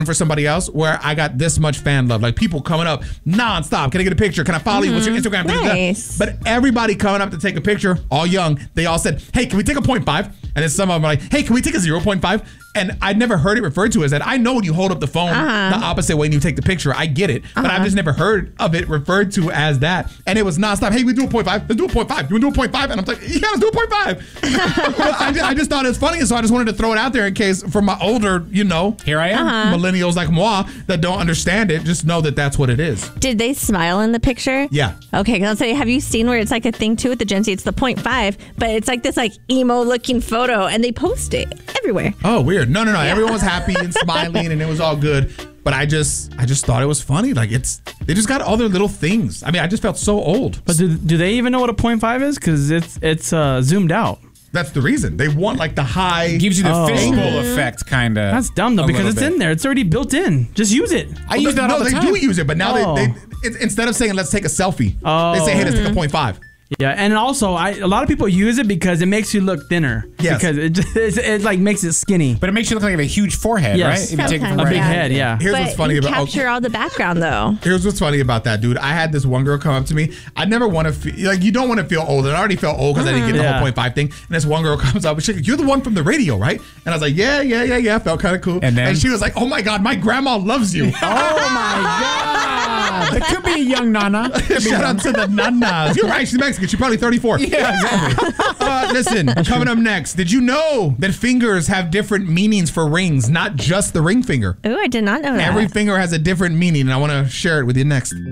for somebody else where I got this much fan love. Like people coming up nonstop. Can I get a picture? Can I follow you? What's your Instagram? Nice. But everybody coming up to take a picture, all young, they all said, hey, can we take a 0.5? And then some of them are like, hey, can we take a 0.5? And I'd never heard it referred to as that. I know when you hold up the phone the opposite way and you take the picture, I get it. But I've just never heard of it referred to as that. And it was nonstop. Hey, we do a 0.5. Let's do a 0.5. You want to do a 0.5? And I'm like, yeah, let's do a 0.5. I just thought it was funny. So I just wanted to throw it out there in case for my older, here I am, millennials like moi that don't understand it, just know that that's what it is. Did they smile in the picture? Yeah. Okay, because I'll say, have you seen where it's like a thing too with the Gen Z? It's the 0.5, but it's like this like emo looking photo and they post it everywhere. Oh, weird. No. Yeah. Everyone was happy and smiling and it was all good. But I just thought it was funny. Like they just got all their little things. I mean, I just felt so old. But do they even know what a 0.5 is? Because it's zoomed out. That's the reason. They want like the high. It gives you the fishbowl effect, kind of. That's dumb though, because it's in there. It's already built in. Just use it. I use that all the time. No, they do use it, but now they instead of saying let's take a selfie, they say hey, let's take a 0.5. Yeah, and also a lot of people use it because it makes you look thinner. Yes. Because it like makes it skinny. But it makes you look like you have a huge forehead, right? If you take a big head, yeah. Here's what's funny about capture all the background though. Here's what's funny about that, dude. I had this one girl come up to me. I never want to feel like you don't want to feel old. And I already felt old because I didn't get the whole 0.5 thing. And this one girl comes up and she's like, "You're the one from the radio, right?" And I was like, "Yeah." Felt kind of cool. And she was like, "Oh my God, my grandma loves you." Oh my God. It could be a young Nana. Shout out to the Nanas. You're right. She's Mexican. She's probably 34. Yeah, exactly. Listen, coming up next, did you know that fingers have different meanings for rings, not just the ring finger? Oh, I did not know that. Every finger has a different meaning, and I want to share it with you next.